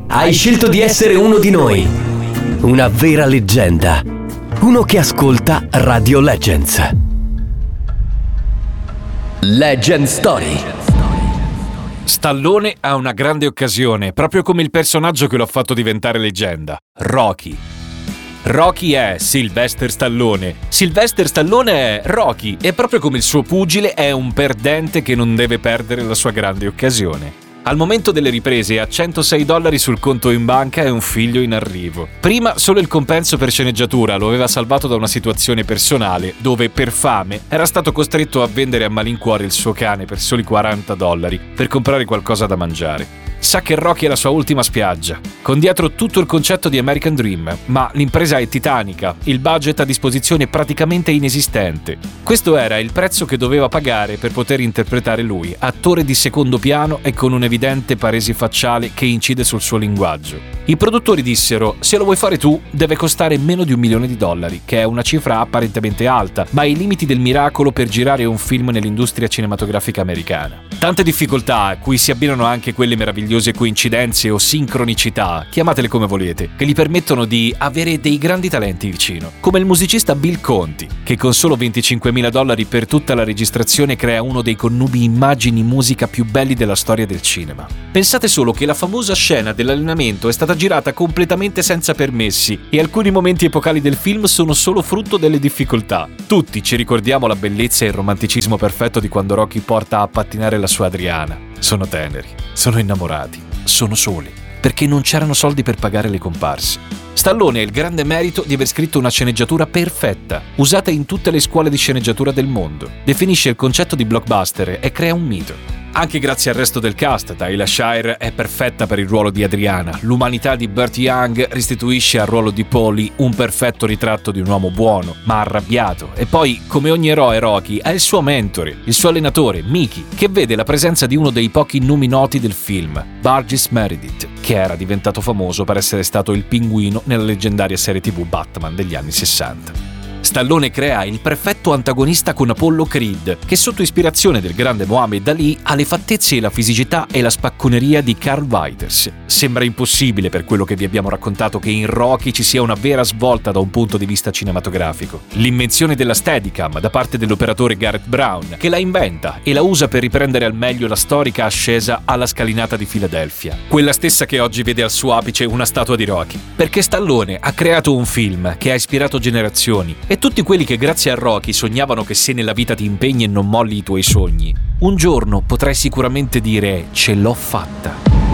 Hai scelto di essere uno di noi. Una vera leggenda. Uno che ascolta Radio Legends. Legend Story. Stallone ha una grande occasione, proprio come il personaggio che lo ha fatto diventare leggenda, Rocky. Rocky è Sylvester Stallone. Sylvester Stallone è Rocky e proprio come il suo pugile è un perdente che non deve perdere la sua grande occasione. Al momento delle riprese ha $106 sul conto in banca e un figlio in arrivo. Prima solo il compenso per sceneggiatura lo aveva salvato da una situazione personale dove per fame era stato costretto a vendere a malincuore il suo cane per soli $40 per comprare qualcosa da mangiare. Sa che Rocky è la sua ultima spiaggia, con dietro tutto il concetto di American Dream, ma l'impresa è titanica, il budget a disposizione è praticamente inesistente. Questo era il prezzo che doveva pagare per poter interpretare lui, attore di secondo piano e con un'evidente paresi facciale che incide sul suo linguaggio. I produttori dissero: se lo vuoi fare tu, deve costare meno di $1 milione, che è una cifra apparentemente alta, ma ai limiti del miracolo per girare un film nell'industria cinematografica americana. Tante difficoltà, a cui si abbinano anche quelle meravigliose coincidenze o sincronicità, chiamatele come volete, che gli permettono di avere dei grandi talenti vicino, come il musicista Bill Conti, che con solo $25.000 per tutta la registrazione crea uno dei connubi immagini-musica più belli della storia del cinema. Pensate solo che la famosa scena dell'allenamento è stata girata completamente senza permessi e alcuni momenti epocali del film sono solo frutto delle difficoltà. Tutti ci ricordiamo la bellezza e il romanticismo perfetto di quando Rocky porta a pattinare la sua Adriana. Sono teneri, sono innamorati, sono soli, perché non c'erano soldi per pagare le comparse. Stallone ha il grande merito di aver scritto una sceneggiatura perfetta, usata in tutte le scuole di sceneggiatura del mondo. Definisce il concetto di blockbuster e crea un mito. Anche grazie al resto del cast, Talia Shire è perfetta per il ruolo di Adriana, l'umanità di Burt Young restituisce al ruolo di Paulie un perfetto ritratto di un uomo buono, ma arrabbiato, e poi, come ogni eroe, Rocky ha il suo mentore, il suo allenatore, Mickey, che vede la presenza di uno dei pochi nomi noti del film, Burgess Meredith, che era diventato famoso per essere stato il pinguino nella leggendaria serie TV Batman degli anni 60. Stallone crea il perfetto antagonista con Apollo Creed, che sotto ispirazione del grande Muhammad Ali ha le fattezze e la fisicità e la spacconeria di Carl Weathers. Sembra impossibile per quello che vi abbiamo raccontato che in Rocky ci sia una vera svolta da un punto di vista cinematografico. L'invenzione della Steadicam da parte dell'operatore Garrett Brown, che la inventa e la usa per riprendere al meglio la storica ascesa alla scalinata di Filadelfia. Quella stessa che oggi vede al suo apice una statua di Rocky. Perché Stallone ha creato un film che ha ispirato generazioni e tutti quelli che grazie a Rocky sognavano che se nella vita ti impegni e non molli i tuoi sogni, un giorno potrai sicuramente dire: ce l'ho fatta.